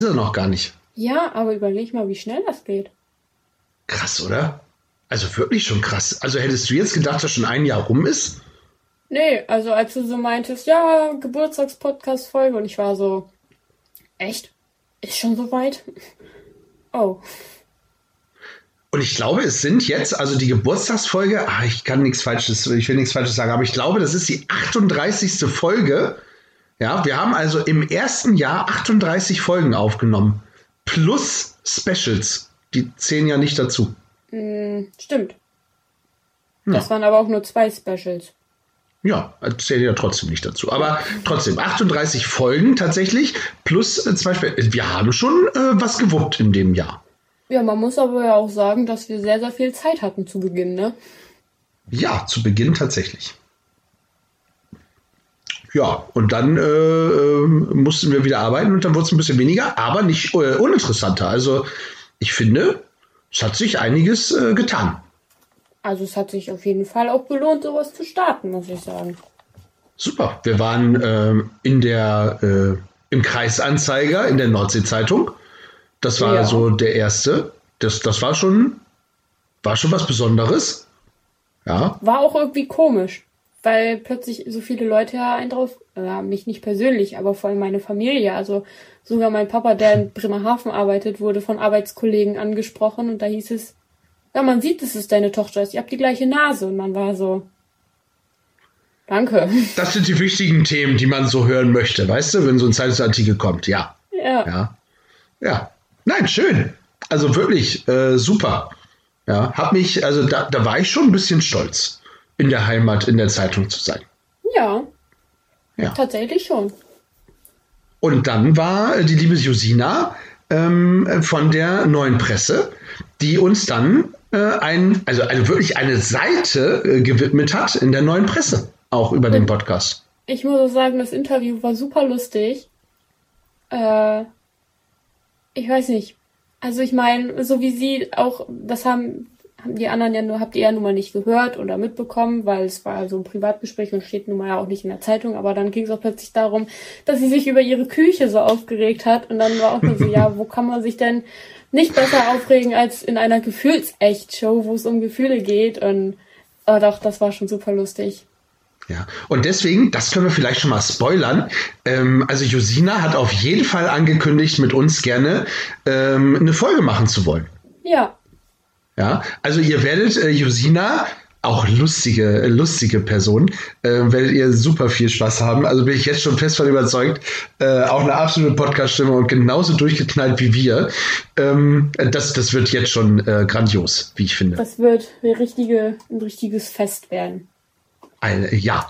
Ist er noch gar nicht. Ja, aber überleg mal, wie schnell das geht. Krass, oder? Also wirklich schon krass. Also hättest du jetzt gedacht, dass schon ein Jahr rum ist? Nee, also als du so meintest, ja, Geburtstagspodcast-Folge und ich war so, echt? Ist schon so weit? Oh. Und ich glaube, es sind jetzt, also die Geburtstagsfolge, ich will nichts Falsches sagen, aber ich glaube, das ist die 38. Folge. Ja, wir haben also im ersten Jahr 38 Folgen aufgenommen. Plus Specials. Die zählen ja nicht dazu. Stimmt. Ja. Das waren aber auch nur 2 Specials. Ja, zählen ja trotzdem nicht dazu. Aber trotzdem, 38 Folgen tatsächlich, plus 2 Specials. Wir haben schon was gewuppt in dem Jahr. Ja, man muss aber ja auch sagen, dass wir sehr, sehr viel Zeit hatten zu Beginn, ne? Ja, zu Beginn tatsächlich. Ja, und dann mussten wir wieder arbeiten und dann wurde es ein bisschen weniger, aber nicht uninteressanter. Also ich finde, es hat sich einiges getan. Also es hat sich auf jeden Fall auch gelohnt, sowas zu starten, muss ich sagen. Super. Wir waren im Kreisanzeiger in der Nordsee-Zeitung. Das war so der erste. Das war schon was Besonderes. Ja. War auch irgendwie komisch, weil plötzlich so viele Leute einen drauf, mich nicht persönlich, aber vor allem meine Familie, also sogar mein Papa, der in Bremerhaven arbeitet, wurde von Arbeitskollegen angesprochen und da hieß es, ja, man sieht, dass es deine Tochter ist, ihr habt die gleiche Nase und man war so, danke. Das sind die wichtigen Themen, die man so hören möchte, weißt du, wenn so ein Zeitungsartikel kommt, ja. Ja. Nein, schön. Also wirklich super. Ja, also da war ich schon ein bisschen stolz, in der Heimat, in der Zeitung zu sein. Ja. Tatsächlich schon. Und dann war die liebe Josina von der Neuen Presse, die uns dann wirklich eine Seite gewidmet hat in der Neuen Presse, auch über den Podcast. Ich muss auch sagen, das Interview war super lustig. Ich weiß nicht. Also ich meine, so wie sie auch, das haben die anderen habt ihr ja nun mal nicht gehört oder mitbekommen, weil es war so ein Privatgespräch und steht nun mal ja auch nicht in der Zeitung, aber dann ging es auch plötzlich darum, dass sie sich über ihre Küche so aufgeregt hat und dann war auch nur so, ja, wo kann man sich denn nicht besser aufregen als in einer Gefühlsecht-Show, wo es um Gefühle geht und doch, das war schon super lustig. Ja, und deswegen, das können wir vielleicht schon mal spoilern, also Josina hat auf jeden Fall angekündigt, mit uns gerne eine Folge machen zu wollen. Ja. Ja, also ihr werdet Josina, auch lustige Person, werdet ihr super viel Spaß haben. Also bin ich jetzt schon fest von überzeugt, auch eine absolute Podcast-Stimme und genauso durchgeknallt wie wir. Das wird jetzt schon grandios, wie ich finde. Das wird ein richtiges Fest werden. Ein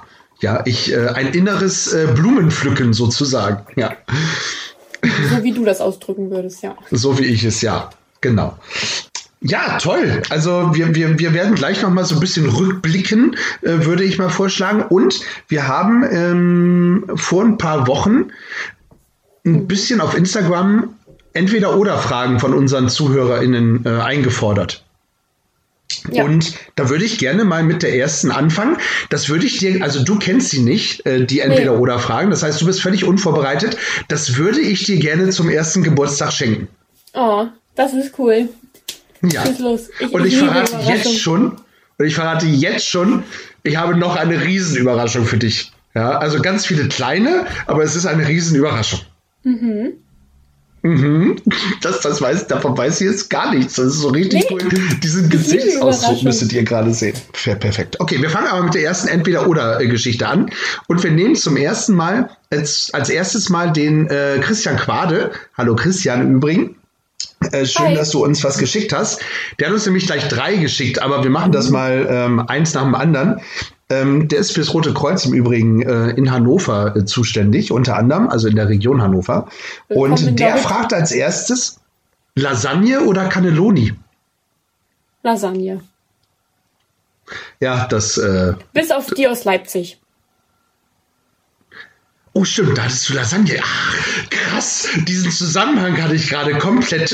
inneres Blumenpflücken sozusagen, ja. So wie du das ausdrücken würdest, ja. So wie ich es, ja, genau. Ja, toll. Also wir werden gleich noch mal so ein bisschen rückblicken, würde ich mal vorschlagen. Und wir haben vor ein paar Wochen ein bisschen auf Instagram Entweder-oder-Fragen von unseren ZuhörerInnen eingefordert. Ja. Und da würde ich gerne mal mit der ersten anfangen. Das würde ich dir, also du kennst sie nicht, die Entweder-oder-Fragen. Das heißt, du bist völlig unvorbereitet. Das würde ich dir gerne zum ersten Geburtstag schenken. Oh, das ist cool. Ja. Und ich verrate jetzt schon, ich habe noch eine Riesenüberraschung für dich. Ja, also ganz viele kleine, aber es ist eine Riesenüberraschung. Davon weiß ich jetzt gar nichts. Das ist so richtig cool. Diesen Gesichtsausdruck müsstet ihr gerade sehen. Perfekt. Okay, wir fangen aber mit der ersten Entweder-oder-Geschichte an. Und wir nehmen zum ersten Mal, als erstes Mal den Christian Quade. Hallo Christian im Übrigen. Schön, Hi. Dass du uns was geschickt hast. Der hat uns nämlich gleich 3 geschickt, aber wir machen das mal eins nach dem anderen. Der ist fürs Rote Kreuz im Übrigen in Hannover zuständig, unter anderem, also in der Region Hannover. Und der fragt als erstes, Lasagne oder Cannelloni? Lasagne. Ja, das... Bis auf die aus Leipzig. Oh, stimmt, da hattest du Lasagne. Ach, krass. Diesen Zusammenhang hatte ich gerade komplett,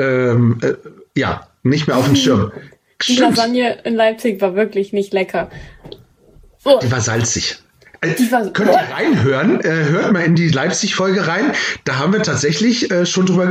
nicht mehr auf dem Schirm. Die Lasagne in Leipzig war wirklich nicht lecker. Oh. Die war salzig. Könnt ihr reinhören? Hört mal in die Leipzig-Folge rein. Da haben wir tatsächlich schon drüber